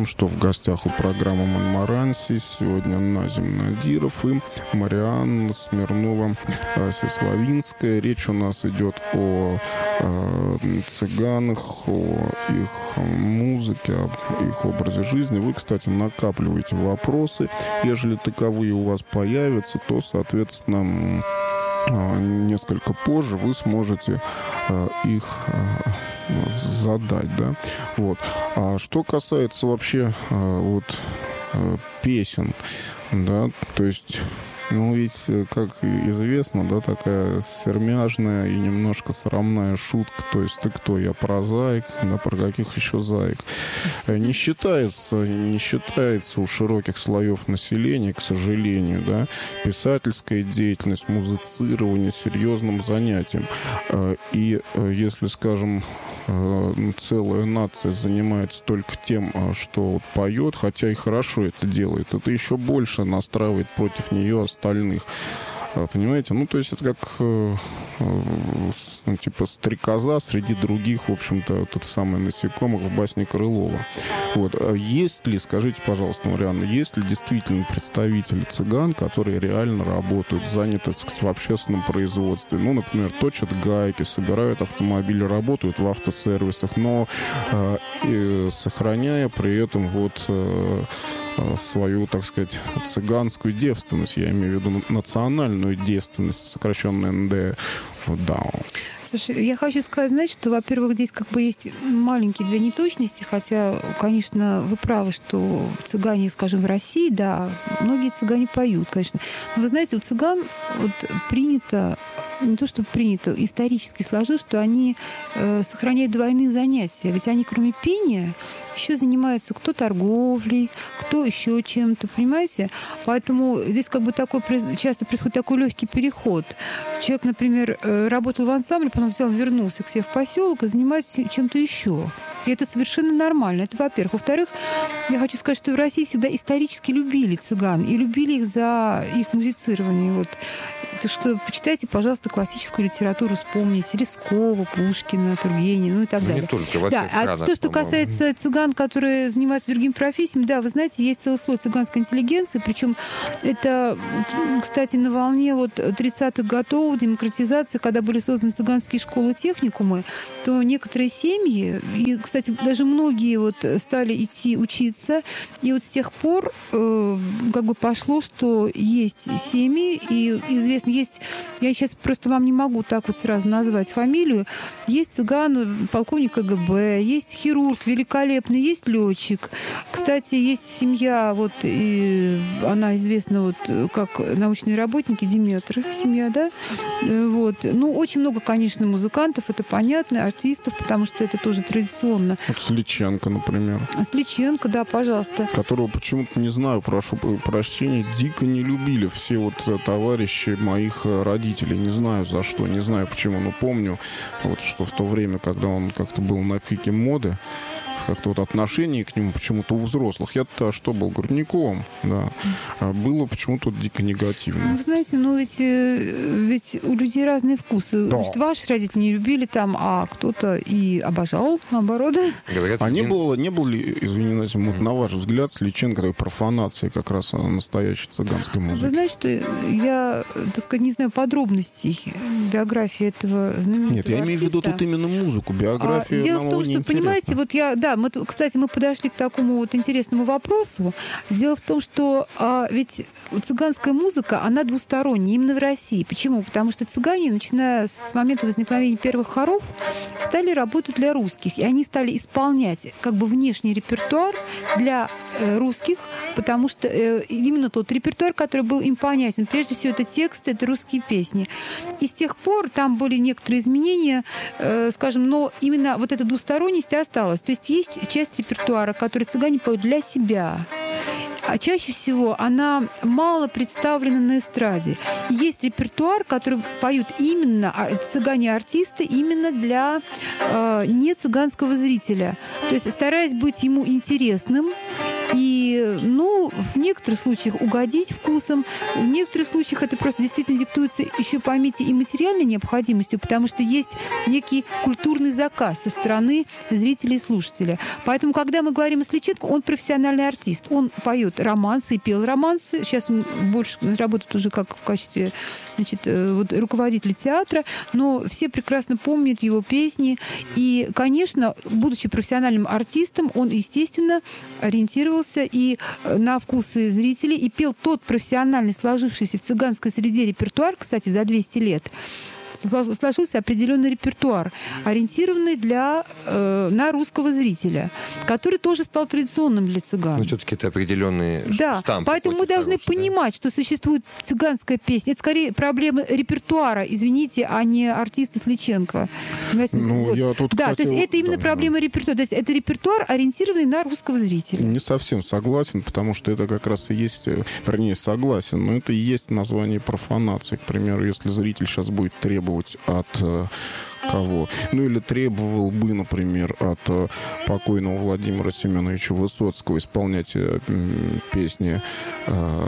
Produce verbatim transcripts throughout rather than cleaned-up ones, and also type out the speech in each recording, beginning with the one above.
вам, что в гостях у программы «Монмаранси» сегодня Назим Надиров и Марианна Смирнова-Сеславинская. Речь у нас идет о э, цыганах, о их музыке, об их образе жизни. Вы, кстати, накапливаете вопросы. Ежели таковые у вас появятся, то, соответственно, несколько позже вы сможете э, их э, задать, да. Вот. А что касается вообще э, вот э, песен, да, то есть, ну, ведь, как известно, да, такая сермяжная и немножко срамная шутка. То есть, ты кто? Я прозаик, да, про каких еще заек? Не считается, не считается у широких слоев населения, к сожалению, да, писательская деятельность, музицирование серьезным занятием. И если, скажем, целая нация занимается только тем, что вот поет, хотя и хорошо это делает, это еще больше настраивает против нее остальных. Понимаете? Ну, то есть это как э, э, ну, типа стрекоза среди других, в общем-то, тот самый насекомых в басне Крылова. Вот. Есть ли, скажите, пожалуйста, Марианна, есть ли действительно представители цыган, которые реально работают, заняты, так сказать, в общественном производстве? Ну, например, точат гайки, собирают автомобили, работают в автосервисах, но э, э, сохраняя при этом вот... Э, свою, так сказать, цыганскую девственность, я имею в виду национальную девственность, сокращенная эн дэ вэ. Слушай, я хочу сказать, знаете, что, во-первых, здесь как бы есть маленькие две неточности, хотя, конечно, вы правы, что цыгане, скажем, в России, да, многие цыгане поют, конечно. Но вы знаете, у цыган вот принято, не то что принято, исторически сложилось, что они э, сохраняют двойные занятия. Ведь они, кроме пения, еще занимаются кто торговлей, кто еще чем-то, понимаете? Поэтому здесь как бы такой, часто происходит такой легкий переход. Человек, например, работал в ансамбле, потом взял, вернулся к себе в поселок и занимается чем-то еще. И это совершенно нормально. Это, во-первых. Во-вторых, я хочу сказать, что в России всегда исторически любили цыган и любили их за их музицирование. Вот. Так что почитайте, пожалуйста, классическую литературу, вспомните Лескова, Пушкина, Тургенева, ну и так ну, далее. Не только во да, всех странах, а то, что по-моему. касается цыган, которые занимаются другими профессиями, да, вы знаете, есть целый слой цыганской интеллигенции, причем это, кстати, на волне вот тридцатых годов демократизации, когда были созданы цыганские школы, техникумы, то некоторые семьи, и, кстати, даже многие вот стали идти учиться, и вот с тех пор э, как бы пошло, что есть семьи, и известно, есть, я сейчас просто вам не могу так вот сразу назвать фамилию, есть цыган, полковник ка гэ бэ, есть хирург великолепный, есть летчик. Кстати, есть семья, вот, и она известна вот как научные работники, Диметр, семья, да? Вот. Ну, очень много, конечно, музыкантов, это понятно, артистов, потому что это тоже традиционно. Вот Сличенко, например. Сличенко, да, пожалуйста. Которого почему-то, не знаю, прошу прощения, дико не любили все вот товарищи моих родителей. Не знаю за что, не знаю почему, но помню, вот, что в то время, когда он как-то был на пике моды, как-то вот отношение к нему почему-то у взрослых. Я-то что был грудником, да, было почему-то дико негативно. Вы знаете, ну ведь, ведь у людей разные вкусы. Да. Ваши родители не любили там, а кто-то и обожал, наоборот. Говорят, а не было, не было ли, извините, вот на ваш взгляд, Сличенко такой профанацией как раз настоящей цыганской музыки? Вы знаете, что я, так сказать, не знаю подробностей биографии этого знаменитого Нет, я имею в виду тут именно музыку, биографию. А, дело в том, что, понимаете, вот я, да, мы, кстати, мы подошли к такому вот интересному вопросу. Дело в том, что а, ведь цыганская музыка, она двусторонняя именно в России. Почему? Потому что цыгане, начиная с момента возникновения первых хоров, стали работать для русских. И они стали исполнять как бы внешний репертуар для э, русских, потому что э, именно тот репертуар, который был им понятен. Прежде всего, это тексты, это русские песни. И с тех пор там были некоторые изменения, э, скажем, но именно вот эта двусторонность осталась. То есть есть часть репертуара, который цыгане поют для себя. А чаще всего она мало представлена на эстраде. Есть репертуар, который поют именно цыгане-артисты, именно для э, не цыганского зрителя. То есть стараясь быть ему интересным, и, ну, в некоторых случаях угодить вкусом, в некоторых случаях это просто действительно диктуется еще, поймите, и материальной необходимостью, потому что есть некий культурный заказ со стороны зрителей и слушателя. Поэтому, когда мы говорим о Сличенко, он профессиональный артист. Он поет романсы и пел романсы. Сейчас он больше работает уже как в качестве, значит, вот, руководителя театра, но все прекрасно помнят его песни. И, конечно, будучи профессиональным артистом, он, естественно, ориентировался и на вкусы зрителей, и пел тот профессиональный, сложившийся в цыганской среде репертуар, кстати, за двести лет, сложился определенный репертуар, ориентированный для, э, на русского зрителя, который тоже стал традиционным для цыган. Но все-таки это определенный да, штамп. Поэтому мы должны хороший, понимать, да? что существует цыганская песня. Это скорее проблема репертуара, извините, а не артиста Сличенко. Ну, вот. я тут да, хотел... то есть это именно да, проблема да. репертуара. То есть это репертуар, ориентированный на русского зрителя. Не совсем согласен, потому что это как раз и есть, вернее, согласен, но это и есть название профанации. К примеру, если зритель сейчас будет требовать от кого? Ну, или требовал бы, например, от э, покойного Владимира Семеновича Высоцкого исполнять э, песни э,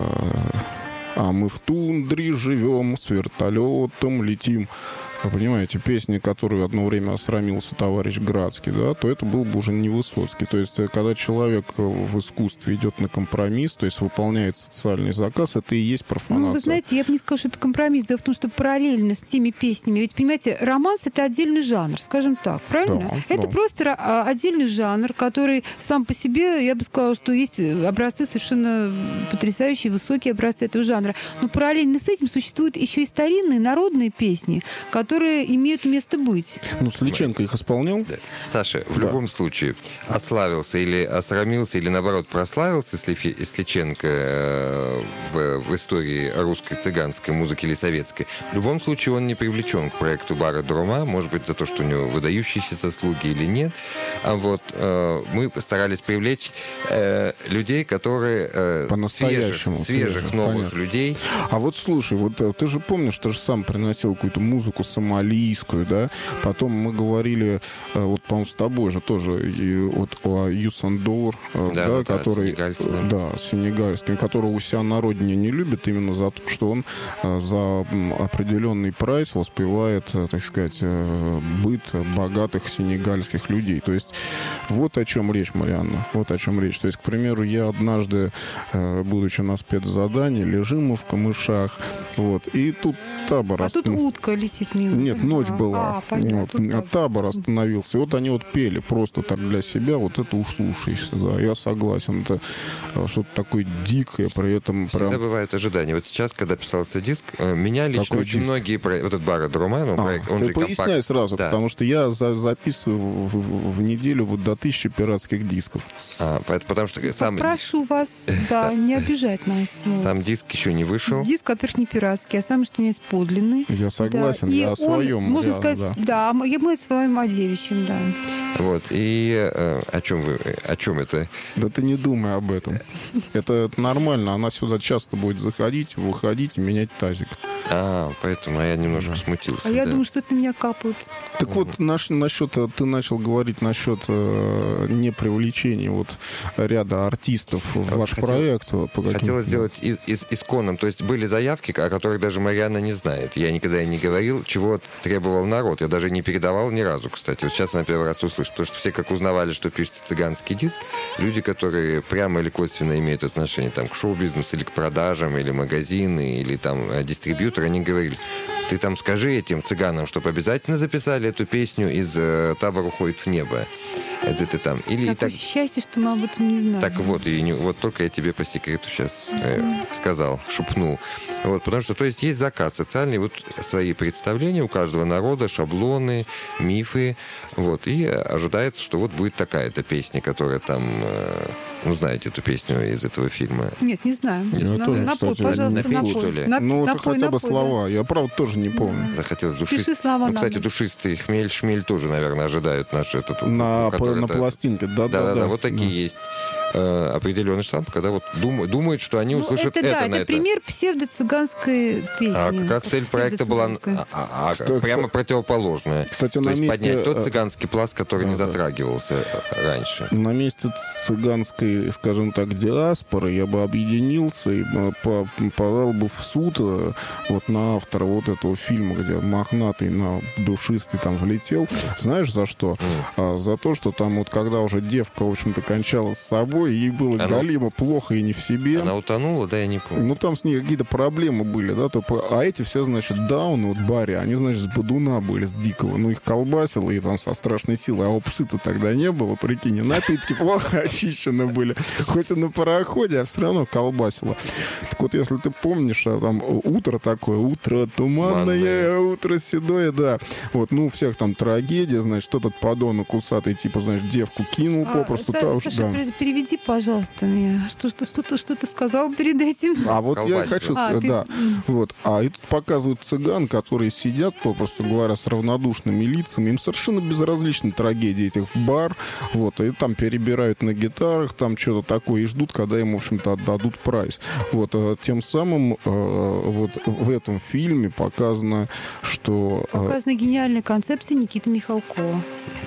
«А мы в тундре живем, с вертолетом летим». Вы понимаете, песни, которую одно время осрамился товарищ Градский, да, то это был бы уже не Высоцкий. То есть, когда человек в искусстве идет на компромисс, то есть выполняет социальный заказ, это и есть профанация. Ну, вы знаете, я бы не сказала, что это компромисс. Дело в том, что параллельно с теми песнями, ведь, понимаете, романс — это отдельный жанр, скажем так, правильно? Да, это да. просто отдельный жанр, который сам по себе, я бы сказала, что есть образцы совершенно потрясающие, высокие образцы этого жанра. Но параллельно с этим существуют еще и старинные народные песни, которые которые имеют место быть. Ну, Сличенко их исполнял. Да. Саша, в да. любом случае, отславился или осрамился, или, наоборот, прославился Сличенко э, в, в истории русской цыганской музыки или советской, в любом случае он не привлечен к проекту Бара Друма, может быть, за то, что у него выдающиеся заслуги или нет. А вот э, мы постарались привлечь э, людей, которые э, по-настоящему свежих, свежих, свежих новых понятно. людей. А вот слушай, вот ты же помнишь, ты же сам приносил какую-то музыку сомалийскую, да? Потом мы говорили, вот, по-моему, с тобой же тоже и вот о Юсандор, да, да, да, да, который, сенегальский, да, сенегальский, которого у себя на родине не любят именно за то, что он за определенный прайс воспевает, так сказать, быт богатых сенегальских людей. То есть вот о чем речь, Марианна, вот о чем речь. То есть, к примеру, я однажды, будучи на спецзадании, лежим мы в камышах, вот, и тут табор... А тут утка летит мимо. Нет, ночь была. А, понятно, вот. А табор остановился. И вот они вот пели просто так для себя. Вот это уж слушаешься. Да, я согласен. Это что-то такое дикое, при этом Всегда прям... бывают ожидания. Вот сейчас, когда писался диск, меня лично Какой очень диск? многие... Вот этот Бара Друма, ну, А, проект, он ты же поясняй компакт. сразу, Да. потому что я за- записываю в, в- в неделю вот до тысячи пиратских дисков. А, поэт- потому что сам, Прошу вас, да, не обижать нас. вот. сам диск еще не вышел. Диск, во-первых, не пиратский, а сам, что у меня есть подлинный. Я согласен, Да. И я о он, своем. можно я- сказать, да. да, мы мы о своем о девичьем, да. Вот. И э, о чем вы... О чем это? Да ты не думай об этом. Это, это нормально. Она сюда часто будет заходить, выходить и менять тазик. А, поэтому я немножко смутился. А я да. думаю, что это на меня капают. Так вот, наш, насчет, ты начал говорить насчет э, непривлечения вот ряда артистов в ваш Хотел- проект. По каким- Хотелось сделать из, из, исконным. То есть были заявки, о которых даже Марианна не знает. Я никогда и не говорил, чего требовал народ. Я даже не передавал ни разу, кстати. Вот сейчас на первый раз услышал. Потому что все как узнавали, что пишется цыганский диск, люди, которые прямо или косвенно имеют отношение там, к шоу-бизнесу, или к продажам, или магазины, или там э, дистрибьюторы, они говорили, ты там скажи этим цыганам, чтобы обязательно записали эту песню из э, «Табор уходит в небо». Это ты там. Или Какое так... счастье, что мы об этом не знаем. Так вот, и не, вот только я тебе по секрету сейчас э, сказал, шепнул. Вот, потому что, то есть, есть заказ социальный, вот свои представления у каждого народа, шаблоны, мифы, вот, и ожидается, что вот будет такая-то песня, которая там, э, ну, знаете эту песню из этого фильма? Нет, не знаю. Я На- тоже, напой, кстати, пожалуйста, напей, напой. что ли? На- Ну, это напой, хотя бы напой, да. слова. Я, правда, тоже не помню. Захотелось Спеши, душить. слова Ну, кстати, надо. душистый хмель, шмель тоже, наверное, ожидают наш этот... На, который на это- пластинке, да, да, Да-да-да, да. вот такие Да. есть. э, определенный штамп, когда вот дум, думают, что они услышат ну, это, это да, на это. это. Пример псевдо-цыганской песни. А как раз цель проекта была а, а, Кстати, прямо противоположная. Кстати, То на есть месте... поднять тот цыганский пласт, который да, не да. затрагивался раньше. На месте цыганской, скажем так, диаспоры я бы объединился и подал бы в суд вот на автора вот этого фильма, где мохнатый на душистый там влетел. Знаешь, за что? Mm. А, за то, что там вот когда уже девка, в общем-то, кончала с собой, ей было Она... галимо плохо и не в себе. Она утонула, да, я не помню. Ну, там с ней какие-то проблемы были, да, то, а эти все, значит, дауны, вот баре, они, значит, с бодуна были, с дикого. Ну, их колбасило, и там со страшной силой. А опсы-то тогда не было, прикинь, напитки плохо очищены были. Хоть и на пароходе, а все равно колбасило. Так вот, если ты помнишь, а там утро такое, утро туманное, Манное. Утро седое, да. Вот, ну, у всех там трагедия, значит, этот подонок усатый, типа, значит, девку кинул а, попросту. Саша, та, Саша да. переведи, пожалуйста, мне. Что, что, что, что ты сказал перед этим? А вот Колбасил. я хочу... А, да. ты... Вот. А и тут показывают цыган, которые сидят, попросту говоря, с равнодушными лицами. Им совершенно безразлична трагедия этих бар. Вот. И там перебирают на гитарах, там что-то такое, и ждут, когда им, в общем-то, отдадут прайс. Вот. Тем самым вот в этом фильме показано, что... Показана гениальная концепция Никиты Михалкова.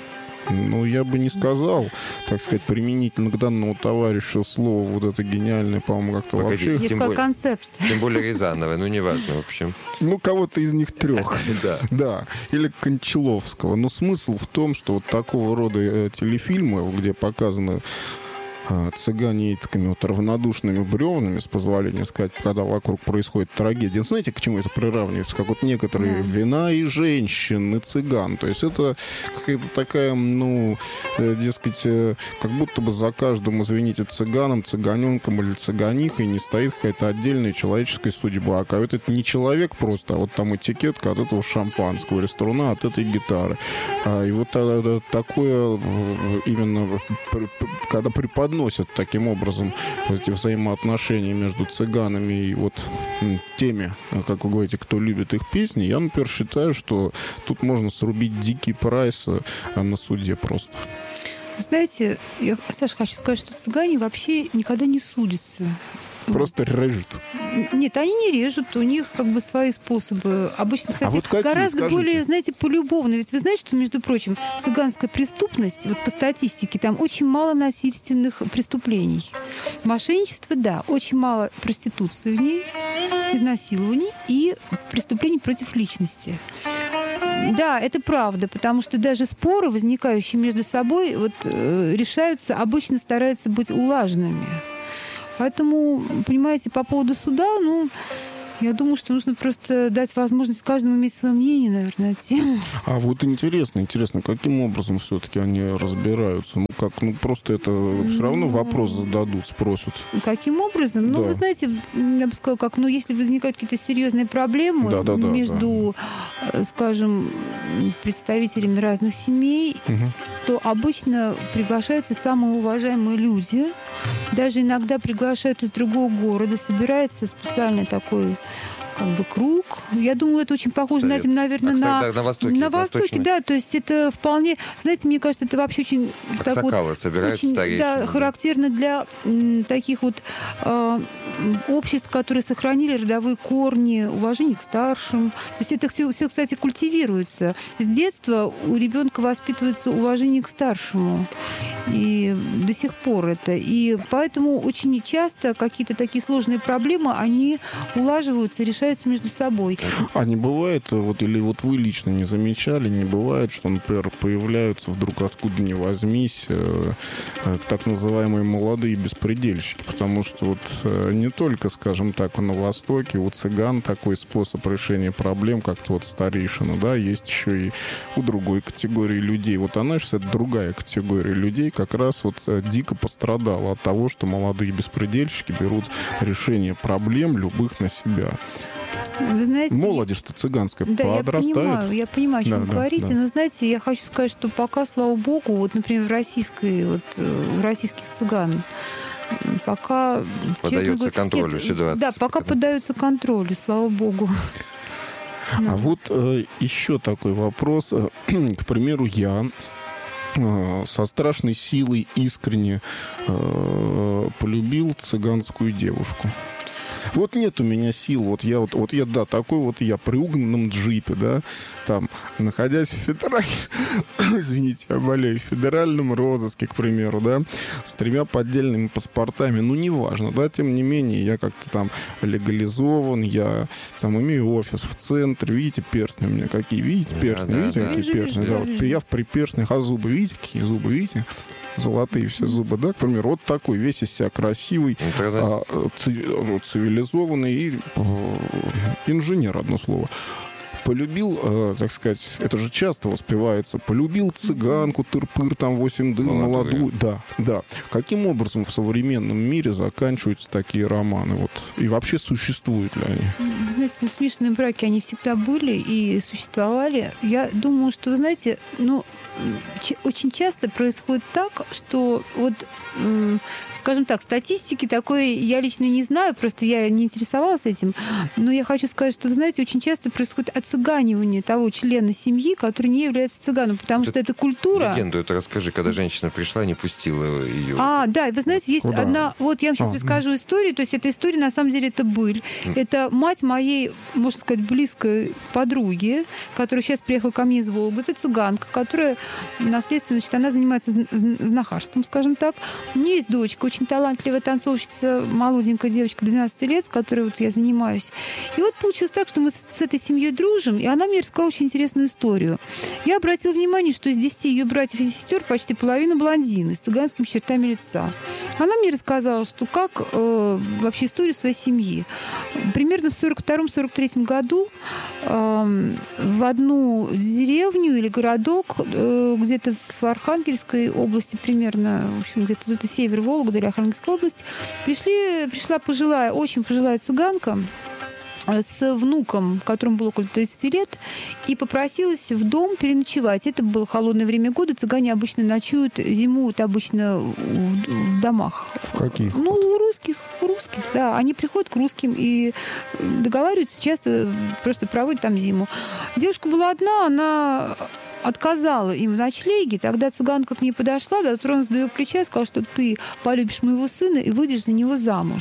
Ну, я бы не сказал, так сказать, применительно к данному товарищу слово вот это гениальное, по-моему, как-то Погодите, вообще... Я сказала, более, концепция. Тем более Рязанова, ну, неважно, в общем. Ну, кого-то из них трех. Да. Да. Или Кончаловского. Но смысл в том, что вот такого рода э, телефильмы, где показаны цыгане такими вот равнодушными бревнами, с позволения сказать, когда вокруг происходит трагедия. Знаете, к чему это приравнивается? Как вот некоторые Да. вина и женщин, и цыган. То есть это какая-то такая, ну, э, дескать, э, как будто бы за каждым, извините, цыганом, цыганенком или цыганихой не стоит какая-то отдельная человеческая судьба. А это не человек просто, а вот там этикетка от этого шампанского или струна от этой гитары. А, и вот а, такое именно, когда преподносится носят таким образом вот эти взаимоотношения между цыганами и вот теми, как вы говорите, кто любит их песни, я, например, считаю, что тут можно срубить дикий прайс на суде просто. Знаете, я, Саша, хочу сказать, что цыгане вообще никогда не судятся. Просто режут. Нет, они не режут, у них как бы свои способы. Обычно, кстати, а вот какие, гораздо скажите? более, знаете, полюбовно. Ведь вы знаете, что, между прочим, цыганская преступность, вот по статистике, там очень мало насильственных преступлений. Мошенничество, да, очень мало проституции в ней, изнасилований и преступлений против личности. Да, это правда, потому что даже споры, возникающие между собой, вот, э, решаются, обычно стараются быть улаженными. Поэтому, понимаете, по поводу суда, ну, я думаю, что нужно просто дать возможность каждому иметь свое мнение, наверное, на тему. А вот интересно, интересно, каким образом все-таки они разбираются? Ну, как, ну, просто это все равно Ну, вопрос зададут, спросят. Каким образом? Ну, Да. вы знаете, я бы сказала, как, ну, если возникают какие-то серьезные проблемы Да, да, да, между, э, скажем, представителями разных семей, Угу. то обычно приглашаются самые уважаемые люди. Даже иногда приглашают из другого города. Собирается специальный такой как бы круг. Я думаю, это очень похоже, Совет. знаете, наверное, А, кстати, на, да, на Востоке, на Востоке, восточный. да. То есть это вполне, знаете, мне кажется, это вообще очень Как так вот, сокалы собираются очень, старейшины, да, да. характерно для м, таких вот э, обществ, которые сохранили родовые корни, уважение к старшим. То есть это все, все, кстати, культивируется. С детства у ребенка воспитывается уважение к старшему. И до сих пор это. И поэтому очень часто какие-то такие сложные проблемы, они улаживаются, решаются между собой. А не бывает, вот, или вот вы лично не замечали, не бывает, что, например, появляются вдруг откуда ни возьмись э, э, так называемые молодые беспредельщики, потому что вот э, не только, скажем так, на Востоке у цыган такой способ решения проблем, как-то вот старейшина, да, есть еще и у другой категории людей. Вот она сейчас, это другая категория людей, как раз вот э, дико пострадала от того, что молодые беспредельщики берут решение проблем любых на себя. Вы знаете, Молодежь-то цыганская да, подрастает. я понимаю, я понимаю, о чем Да, вы да, говорите, да. но знаете, я хочу сказать, что пока, слава богу, вот, например, в российской, вот, в российских цыган пока Поддается говоря, контролю нет, ситуация. Да, пока поддаются контролю, слава богу. А вот э, еще такой вопрос. К примеру, я э, со страшной силой искренне э, полюбил цыганскую девушку. Вот нет у меня сил, вот я вот, вот я, да, такой вот я при угнанном джипе, да, там, находясь в федеральном, извините, я болею, в федеральном розыске, к примеру, да, с тремя поддельными паспортами, ну, неважно, да, тем не менее, я как-то там легализован, я там имею офис в центре, видите, перстни у меня какие, видите, перстни, да, видите, да, какие да. перстни, да, вот я в приперстнях, а зубы, видите, какие зубы, видите? Золотые все зубы, да, к примеру, вот такой, весь из себя красивый, а, ци- цивилизованный и э, инженер, одно слово. Полюбил, э, так сказать, это же часто воспевается, полюбил цыганку, тыр-пыр, там, восемь дыр, молодую. Да, да. Каким образом в современном мире заканчиваются такие романы? Вот, и вообще существуют ли они? Вы знаете, ну, смешанные браки, они всегда были и существовали. Я думаю, что, вы знаете, ну, ч- очень часто происходит так, что вот, м- скажем так, статистики такой я лично не знаю, просто я не интересовалась этим, но я хочу сказать, что, вы знаете, очень часто происходит отцыганивание того члена семьи, который не является цыганом, потому Вот что это культура... Легенду это расскажи, когда женщина пришла, не пустила ее. А, да, вы знаете, есть Куда? одна... Вот я вам сейчас А, расскажу историю. То есть эта история, на самом деле, это быль. Это мать моей, можно сказать, близкой подруги, которая сейчас приехала ко мне из Волгы. Это цыганка, которая наследственно, значит, она занимается зн- зн- знахарством, скажем так. У нее есть дочка, очень талантливая танцовщица, молоденькая девочка, двенадцати лет, с которой вот я занимаюсь. И вот получилось так, что мы с, с этой семьей дружим, и она мне рассказала очень интересную историю. Я обратила внимание, что из десяти ее братьев и сестер почти половина блондины с цыганскими чертами лица. Она мне рассказала, что как э, вообще историю своей семьи. Примерно в сорок втором — сорок третьем году э, в одну деревню или городок, э, где-то в Архангельской области примерно, в общем, где-то это север Волгоды или Архангельская область, пришли, пришла пожилая, очень пожилая цыганка с внуком, которому было около тридцати лет, и попросилась в дом переночевать. Это было холодное время года. Цыгане обычно ночуют, зимуют обычно в, в домах. В каких? Ну, у русских, у русских, да. Они приходят к русским и договариваются, часто просто проводят там зиму. Девушка была одна, она отказала им в ночлеге. Тогда цыганка к ней подошла, дотронулась до ее плеча и сказала, что ты полюбишь моего сына и выйдешь за него замуж.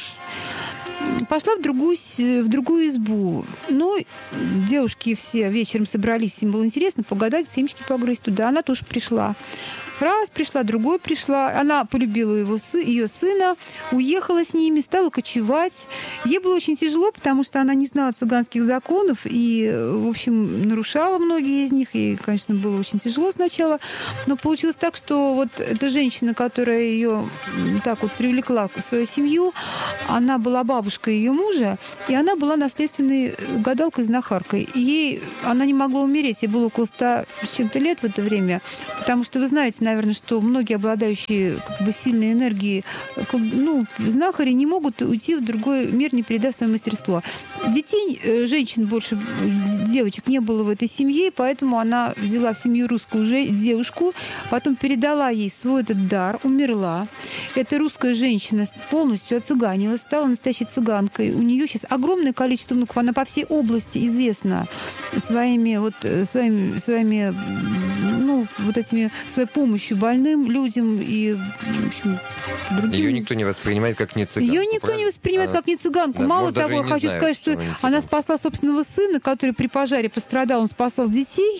Пошла в другую, в другую избу. Ну, девушки все вечером собрались, им было интересно погадать, семечки погрызть туда. Она тоже пришла. Раз пришла, другой пришла. Она полюбила его, ее сына, уехала с ними, стала кочевать. Ей было очень тяжело, потому что она не знала цыганских законов и, в общем, нарушала многие из них. И, конечно, было очень тяжело сначала. Но получилось так, что вот эта женщина, которая ее так вот привлекла в свою семью, она была бабушкой ее мужа, и она была наследственной гадалкой-знахаркой. Ей она не могла умереть, ей было около ста с чем-то лет в это время, потому что вы знаете, наверное, что многие обладающие как бы сильной энергией, ну, знахари не могут уйти в другой мир, не передав свое мастерство. Детей, женщин больше, девочек не было в этой семье, поэтому она взяла в семью русскую же, девушку, потом передала ей свой этот дар, умерла. Эта русская женщина полностью отцыганилась, стала настоящей цыганкой. У нее сейчас огромное количество внуков, она по всей области известна своими вот своими, своими ну, вот этими своей помощью больным людям и, в общем, другим. Ее никто не воспринимает как не цыганку. Ее никто правильно? не воспринимает как не цыганку. Да, Мало может, даже того, и не хочу знают, сказать, что что она не она цыганка. спасла собственного сына, который при пожаре пострадал, он спасал детей,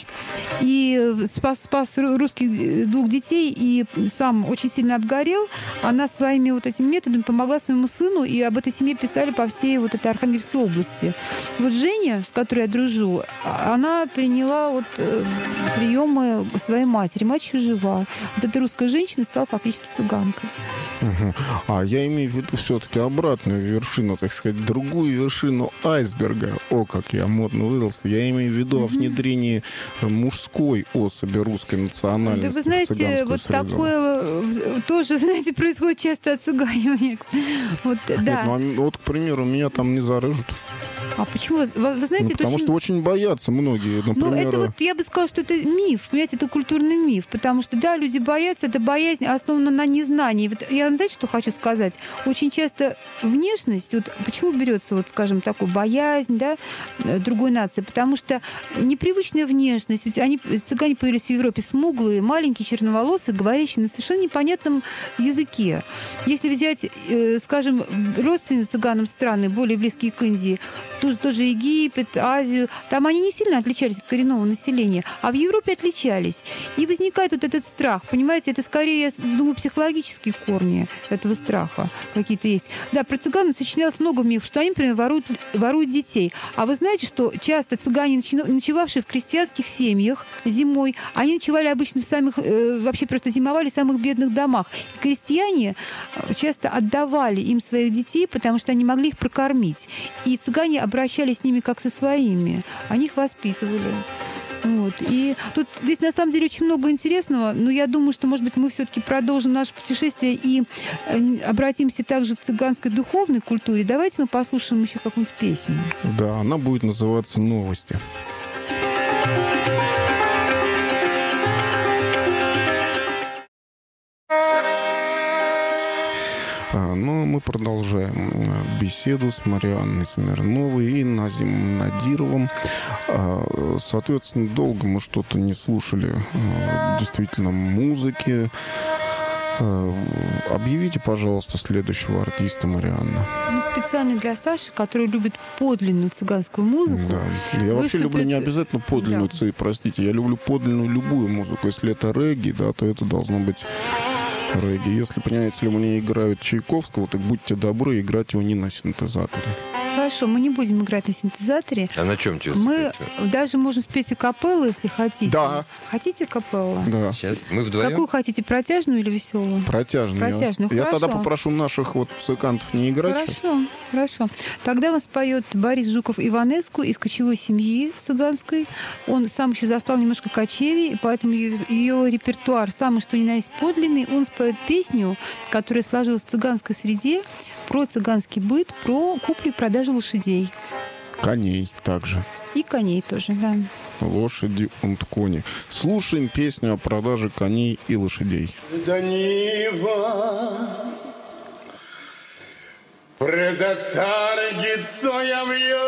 и спас, спас русских двух детей, и сам очень сильно обгорел. Она своими вот этими методами помогла своему сыну, и об этой семье писали по всей вот этой Архангельской области. Вот Женя, с которой я дружу, она приняла вот приемы своей матери. Мать еще жива. Вот эта русская женщина стала фактически цыганкой. Угу. А я имею в виду все-таки обратную вершину, так сказать, другую вершину айсберга. О, как я модно выразился. Я имею в виду о внедрении мужской особи русской национальности. Да вы знаете, вот среду. такое тоже, знаете, происходит часто отцыганивание. Вот, да. Нет, ну, а вот, к примеру, меня там не зарыжут. А почему? Вы, вы знаете, Ну, это потому очень... что очень боятся многие, например... Ну, это вот, я бы сказала, что это миф, понимаете, это культурный миф, потому что, да, люди боятся, это боязнь основана на незнании. Вот я, знаете, что хочу сказать? Очень часто внешность, вот почему берется, вот, скажем, такой боязнь, да, другой нации, потому что непривычная внешность, ведь они, цыгане появились в Европе смуглые, маленькие, черноволосые, говорящие на совершенно непонятном языке. Если взять, э, скажем, родственные цыганам страны, более близкие к Индии, тоже, тоже Египет, Азию, там они не сильно отличались от коренного населения, а в Европе отличались. И возникает вот этот страх, понимаете, это скорее, я думаю, психологические корни этого страха какие-то есть. Да, про цыган сочинялось много мифов, что они, например, воруют, воруют детей. А вы знаете, что часто цыгане, ночевавшие в крестьянских семьях зимой, они ночевали обычно в самых, э, вообще просто зимовали в самых бедных домах. И крестьяне часто отдавали им своих детей, потому что они могли их прокормить. И цыгане обращались с ними как со своими. Они их воспитывали. Вот. И тут здесь на самом деле очень много интересного, но я думаю, что, может быть, мы все-таки продолжим наше путешествие и обратимся также к цыганской духовной культуре. Давайте мы послушаем еще какую-нибудь песню. Да, она будет называться «Новости». Но мы продолжаем беседу с Марианной Смирновой и Назимом Надировым. Соответственно, долго мы что-то не слушали действительно музыки. Объявите, пожалуйста, следующего артиста, Марианна. Ну, специально для Саши, который любит подлинную цыганскую музыку. Да. Я вообще выступит... люблю не обязательно подлинную, да. Простите, я люблю подлинную любую музыку. Если это регги, да, то это должно быть регги. Если, понимаете ли, мне играют Чайковского, так будьте добры, играть его не на синтезаторе. Хорошо, мы не будем играть на синтезаторе. А на чем тебе? Мы даже можем спеть и капеллу, если хотите. Да. Хотите капеллу? Да. Сейчас мы вдвоем. Какую хотите, протяжную или веселую? Протяжную. Протяжную, Я хорошо. тогда попрошу наших вот музыкантов не играть. Хорошо, сейчас. хорошо. Тогда вас поет Борис Жуков-Иванеску из кочевой семьи цыганской. Он сам еще застал немножко кочевий, и поэтому ее, ее репертуар самый что ни на есть подлинный. Он споет песню, которая сложилась в цыганской среде, про цыганский быт, про куплю и продажу лошадей. Коней также. И коней тоже, да. Лошади und кони. Слушаем песню о продаже коней и лошадей. Преда таргит своя вьет.